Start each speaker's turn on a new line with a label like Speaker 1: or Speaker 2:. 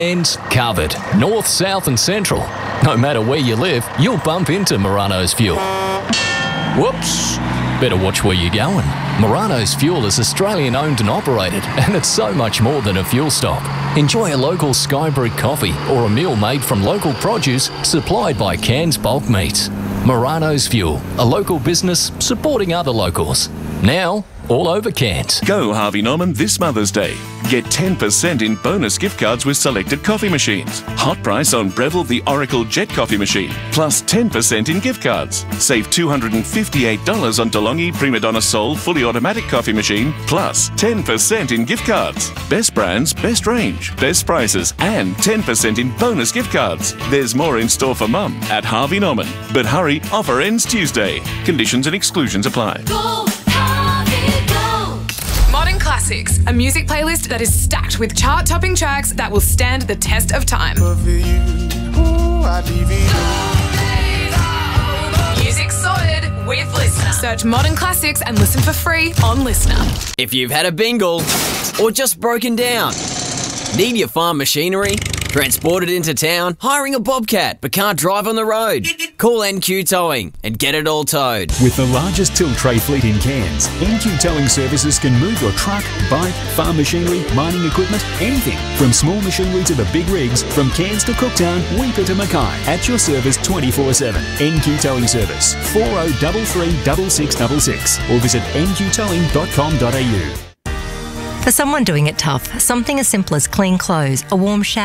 Speaker 1: Ends covered, north, south and central. No matter where you live, you'll bump into Morano's Fuel. Whoops! Better watch where you're going. Morano's Fuel is Australian owned and operated, and it's so much more than a fuel stop. Enjoy a local Skybrewed coffee or a meal made from local produce supplied by Cairns Bulk Meats. Morano's Fuel, a local business supporting other locals. Now, all over Cairns.
Speaker 2: Go Harvey Norman this Mother's Day. Get 10% in bonus gift cards with selected coffee machines. Hot price on Breville the Oracle Jet Coffee Machine, plus 10% in gift cards. Save $258 on DeLonghi Prima Donna Soul Fully Automatic Coffee Machine, plus 10% in gift cards. Best brands, best range, best prices, and 10% in bonus gift cards. There's more in store for Mum at Harvey Norman. But hurry, offer ends Tuesday. Conditions and exclusions apply.
Speaker 3: Go, Harvey, go!
Speaker 4: Modern Classics, a music playlist that is stacked with chart-topping tracks that will stand the test of time. Music sorted with Listener. Search Modern Classics and listen for free on Listener.
Speaker 5: If you've had a bingle or just broken down, need your farm machinery transported into town, hiring a bobcat but can't drive on the road, call NQ Towing and get it all towed.
Speaker 6: With the largest tilt tray fleet in Cairns, NQ Towing Services can move your truck, bike, farm machinery, mining equipment, anything. From small machinery to the big rigs, from Cairns to Cooktown, Weipa to Mackay. At your service 24/7. NQ Towing Service, 4033 6666 or visit nqtowing.com.au.
Speaker 7: For someone doing it tough, something as simple as clean clothes, a warm shower,